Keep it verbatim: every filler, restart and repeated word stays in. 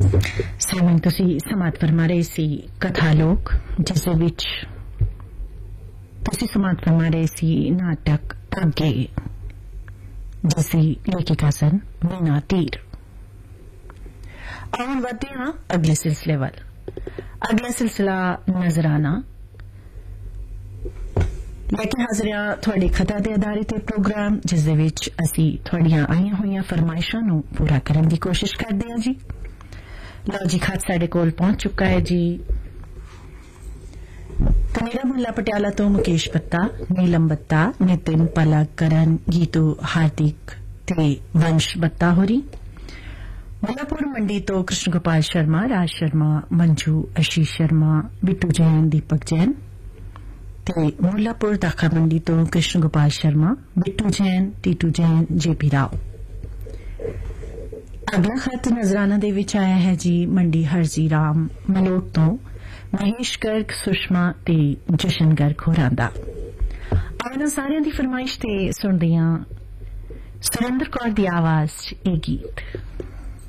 ਸਾਮਨ ਤੁਸੀਂ ਸਮਾਤ ਫਰਮਾ ਰਹੇ ਸੀ ਕਥਾ ਲੋਕ, ਜਿਸ ਦੇ ਵਿੱਚ ਤੁਸੀਂ ਸਮਾਤ ਫਰਮਾ ਰਹੇ ਸੀ ਨਾਟਕ ਅੱਗੇ, ਜਿਸ ਦੀ ਲੇਖਿਕਾ ਸਨ ਮੀਨਾ ਧੀਰ। ਆਉਣ ਵਧਦੇ ਹਾਂ ਅਗਲੇ ਸਿਲਸਿਲੇ ਵੱਲ। ਅਗਲਾ ਸਿਲਸਿਲਾ ਨਜ਼ਰਾਨਾ ਲੈ ਕੇ ਹਾਜ਼ਰ ਹਾਂ ਤੁਹਾਡੇ ਖਤਾ ਦੇ ਆਧਾਰਿਤ ਇਹ ਪ੍ਰੋਗਰਾਮ, ਜਿਸ ਦੇ ਵਿੱਚ ਅਸੀਂ ਤੁਹਾਡੀਆਂ ਆਈਆਂ ਹੋਈਆਂ ਫਰਮਾਇਸ਼ਾਂ ਨੂੰ ਪੂਰਾ ਕਰਨ ਦੀ ਕੋਸ਼ਿਸ਼ ਕਰਦੇ ਹਾਂ ਜੀ। ਲਓ ਜੀ, ਖਤ ਸਾਡੇ ਕੋਲ ਪਹੁੰਚ ਚੁੱਕਾ ਹੈ ਜੀ। ਕਨੇਰਾ ਮੁਹੱਲਾ ਪਟਿਆਲਾ ਤੋਂ ਮੁਕੇਸ਼ ਬੱਤਾ, ਨੀਲਮ ਬੱਤਾ, ਨਿਤਿਨ, ਪਲਕ, ਕਰਨ, ਗੀਤੂ, ਹਾਰਦਿਕ ਤੇ ਵੰਸ਼ ਬੱਤਾ ਹੋਰੀ। ਮੁੱਲਾਪੁਰ ਮੰਡੀ ਤੋਂ ਕ੍ਰਿਸ਼ਨ ਗੋਪਾਲ ਸ਼ਰਮਾ, ਰਾਜ ਸ਼ਰਮਾ, ਮੰਜੂ, ਆਸ਼ੀਸ਼ ਸ਼ਰਮਾ, ਬਿੱਟੂ ਜੈਨ, ਦੀਪਕ ਜੈਨ ਤੇ ਮੁੱਲਾਪੁਰ ਦਾਖਾ ਮੰਡੀ ਤੋਂ ਕ੍ਰਿਸ਼ਨ ਗੋਪਾਲ ਸ਼ਰਮਾ, ਬਿੱਟੂ ਜੈਨ, ਟੀਟੂ ਜੈਨ, ਜੇਪੀ ਰਾਓ। ਅਗਲਾ ਖਤ ਨਜ਼ਰਾਨਾ ਦੇ ਵਿੱਚ ਆਇਆ ਹੈ ਜੀ ਮੰਡੀ ਹਰਜੀ ਰਾਮ ਮਲੋਟ ਤੋਂ ਮਹੇਸ਼ ਗਰਗ, ਸੁਸ਼ਮਾ ਤੇ ਜਸ਼ਨ ਗਰਗ ਹੋਰਾਂ ਦਾ। ਉਹਨਾਂ ਸਾਰਿਆਂ ਦੀ ਫਰਮਾਇਸ਼ ਤੇ ਸੁਣਦੇ ਹਾਂ ਸੁਰਿੰਦਰ ਕੌਰ ਦੀ ਆਵਾਜ਼ 'ਚ ਇਹ ਗੀਤ।